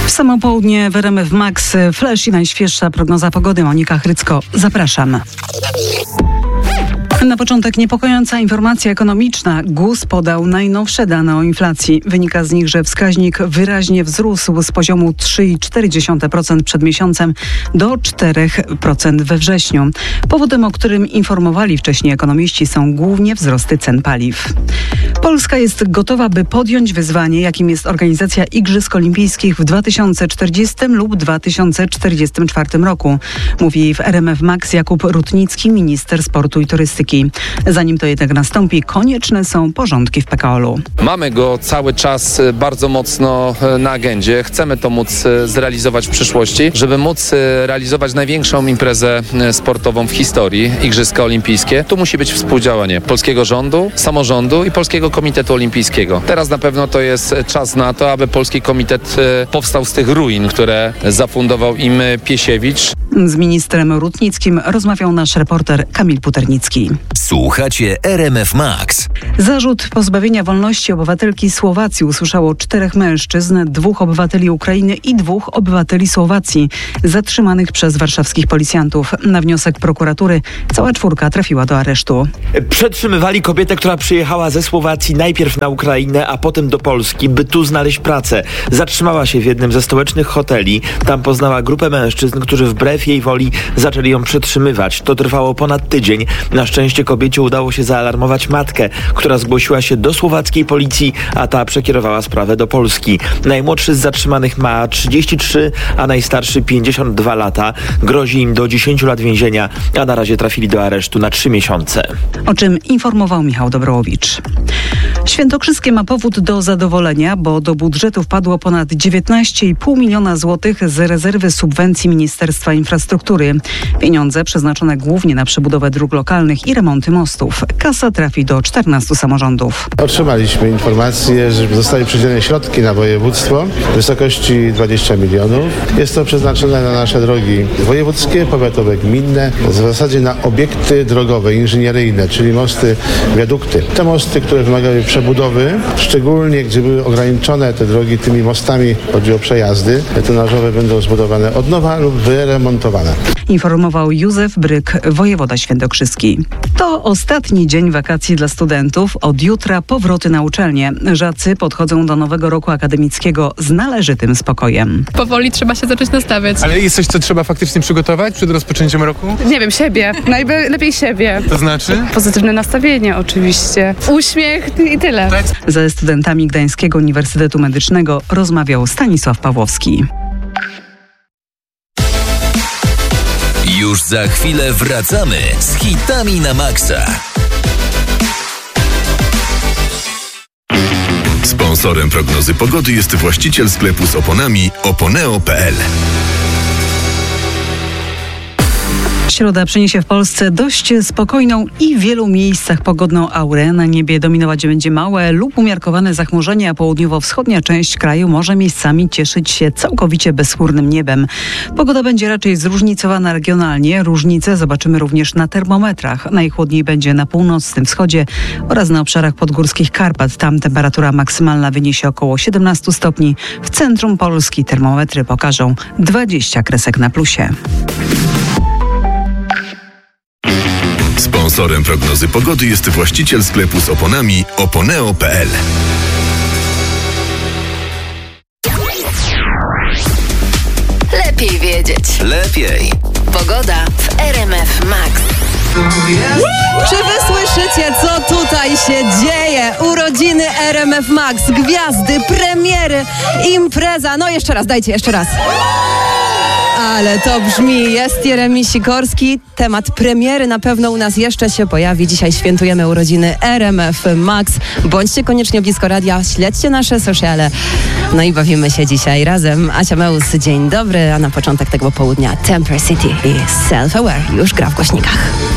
W samo południe w RMF Max Flash i najświeższa prognoza pogody. Monika Chrycko, zapraszam. Na początek niepokojąca informacja ekonomiczna. GUS podał najnowsze dane o inflacji. Wynika z nich, że wskaźnik wyraźnie wzrósł z poziomu 3,4% przed miesiącem do 4% we wrześniu. Powodem, o którym informowali wcześniej ekonomiści, są głównie wzrosty cen paliw. Polska jest gotowa, by podjąć wyzwanie, jakim jest organizacja Igrzysk Olimpijskich w 2040 lub 2044 roku. Mówi w RMF Max Jakub Rutnicki, minister sportu i turystyki. Zanim to jednak nastąpi, konieczne są porządki w PKOL-u. Mamy go cały czas bardzo mocno na agendzie. Chcemy to móc zrealizować w przyszłości, żeby móc realizować największą imprezę sportową w historii, Igrzyska Olimpijskie. Tu musi być współdziałanie polskiego rządu, samorządu i Polskiego Komitetu Olimpijskiego. Teraz na pewno to jest czas na to, aby Polski Komitet powstał z tych ruin, które zafundował im Piesiewicz. Z ministrem Rutnickim rozmawiał nasz reporter Kamil Puternicki. Słuchacie RMF Max. Zarzut pozbawienia wolności obywatelki Słowacji usłyszało 4 mężczyzn, 2 obywateli Ukrainy i 2 obywateli Słowacji, zatrzymanych przez warszawskich policjantów. Na wniosek prokuratury cała 4 trafiła do aresztu. Przetrzymywali kobietę, która przyjechała ze Słowacji najpierw na Ukrainę, a potem do Polski, by tu znaleźć pracę. Zatrzymała się w jednym ze stołecznych hoteli. Tam poznała grupę mężczyzn, którzy wbrew jej woli zaczęli ją przetrzymywać. To trwało ponad tydzień. Na szczęście kobiecie udało się zaalarmować matkę, która zgłosiła się do słowackiej policji, a ta przekierowała sprawę do Polski. Najmłodszy z zatrzymanych ma 33, a najstarszy 52 lata. Grozi im do 10 lat więzienia, a na razie trafili do aresztu na 3 miesiące. O czym informował Michał Dobrołowicz. Świętokrzyskie ma powód do zadowolenia, bo do budżetu wpadło ponad 19,5 miliona złotych z rezerwy subwencji Ministerstwa Infrastruktury. Pieniądze przeznaczone głównie na przebudowę dróg lokalnych i remonty mostów. Kasa trafi do 14 samorządów. Otrzymaliśmy informację, że zostały przydzielone środki na województwo w wysokości 20 milionów. Jest to przeznaczone na nasze drogi wojewódzkie, powiatowe, gminne, w zasadzie na obiekty drogowe, inżynieryjne, czyli mosty, wiadukty. Te mosty, które wymagały przebudowy, szczególnie gdzie były ograniczone te drogi tymi mostami, chodzi o przejazdy, tonażowe, będą zbudowane od nowa lub wyremontowane. Informował Józef Bryk, wojewoda świętokrzyski. To ostatni dzień wakacji dla studentów. Od jutra powroty na uczelnię. Żacy podchodzą do nowego roku akademickiego z należytym spokojem. Powoli trzeba się zacząć nastawiać. Ale jest coś, co trzeba faktycznie przygotować przed rozpoczęciem roku? Nie wiem, siebie. Najlepiej siebie. To znaczy? Pozytywne nastawienie oczywiście. Uśmiech i tyle. Ze studentami Gdańskiego Uniwersytetu Medycznego rozmawiał Stanisław Pawłowski. Już za chwilę wracamy z hitami na maksa. Sponsorem prognozy pogody jest właściciel sklepu z oponami Oponeo.pl. Środa przyniesie w Polsce dość spokojną i w wielu miejscach pogodną aurę. Na niebie dominować będzie małe lub umiarkowane zachmurzenie, a południowo-wschodnia część kraju może miejscami cieszyć się całkowicie bezchmurnym niebem. Pogoda będzie raczej zróżnicowana regionalnie. Różnice zobaczymy również na termometrach. Najchłodniej będzie na północnym wschodzie oraz na obszarach podgórskich Karpat. Tam temperatura maksymalna wyniesie około 17 stopni. W centrum Polski termometry pokażą 20 kresek na plusie. Sponsorem prognozy pogody jest właściciel sklepu z oponami Oponeo.pl. Lepiej wiedzieć. Lepiej. Pogoda w RMF Max. Czy wy słyszycie, co tutaj się dzieje? Urodziny RMF Max, gwiazdy, premiery, impreza. No jeszcze raz, dajcie jeszcze raz. Ale to brzmi, jest Jeremi Sikorski. Temat premiery na pewno u nas jeszcze się pojawi. Dzisiaj świętujemy urodziny RMF Max. Bądźcie koniecznie blisko radia, śledźcie nasze sociale. No i bawimy się dzisiaj razem. Asia Meus, dzień dobry, a na początek tego południa Temper City i Self Aware już gra w głośnikach.